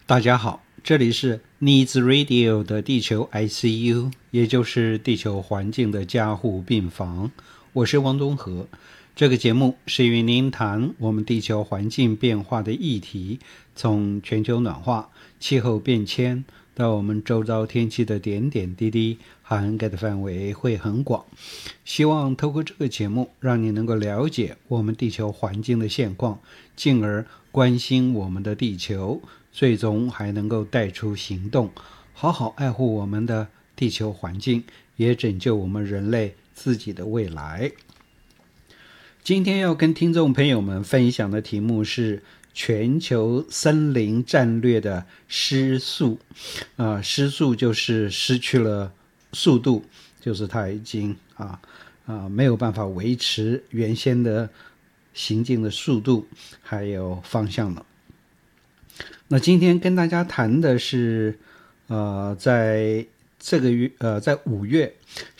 大家好，这里是 Needs Radio 的地球 ICU， 也就是地球环境的加护病房。我是汪东和。这个节目是与您谈我们地球环境变化的议题，从全球暖化、气候变迁到我们周遭天气的点点滴滴，涵盖的范围会很广。希望透过这个节目，让你能够了解我们地球环境的现况，进而关心我们的地球，最终还能够带出行动，好好爱护我们的地球环境，也拯救我们人类自己的未来。今天要跟听众朋友们分享的题目是全球森林战略的失速。失速就是失去了速度，就是它已经没有办法维持原先的行进的速度还有方向了。那今天跟大家谈的是在这个月在5月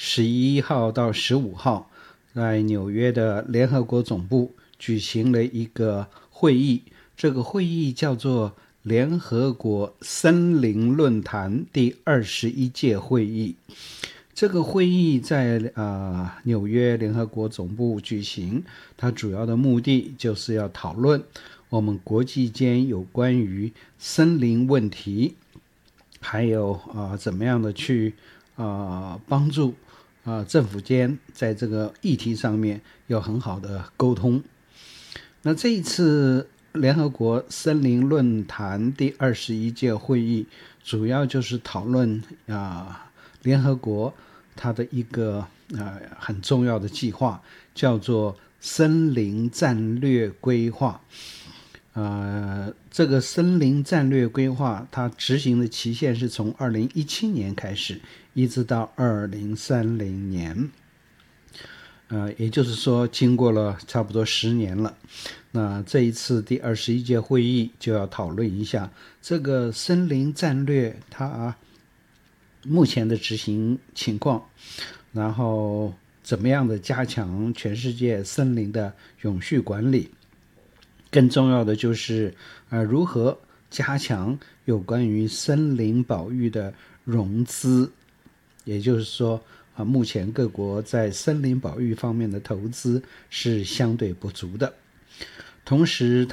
11号到15号在纽约的联合国总部举行了一个会议，这个会议叫做联合国森林论坛第21届会议。这个会议在纽约联合国总部举行，它主要的目的就是要讨论我们国际间有关于森林问题，还有怎么样的去帮助政府间在这个议题上面有很好的沟通。那这一次联合国森林论坛第21届会议主要就是讨论联合国它的一个很重要的计划，叫做森林战略规划。这个森林战略规划它执行的期限是从2017年开始，一直到2030年。也就是说经过了差不多10年了。那这一次第21届会议就要讨论一下这个森林战略它目前的执行情况，然后怎么样的加强全世界森林的永续管理，更重要的就是如何加强有关于森林保育的融资，也就是说目前各国在森林保育方面的投资是相对不足的。同时